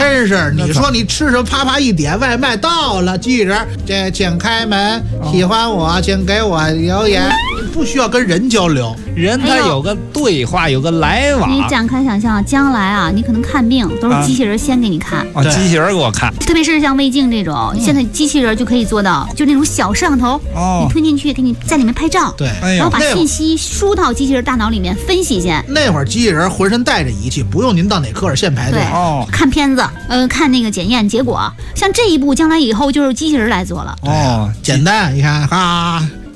真是，你说你吃什么，啪啪一点，外卖到了，机器人这请开门，喜欢我请给我留言，不需要跟人交流， 人他有个对话，有个来往。 你展开想象，将来啊，你可能看病都是机器人先给你看， 机器人给我看， 特别是像胃镜这种，现在机器人就可以做到，就那种小摄像头，你推进去，给你在里面拍照， 对， 然后把信息输到机器人大脑里面分析先。 那会儿机器人浑身带着仪器，不用您到哪科室现排队， 看片子，看那个检验结果。像这一步，将来以后就是机器人来做了， 简单，你看啊。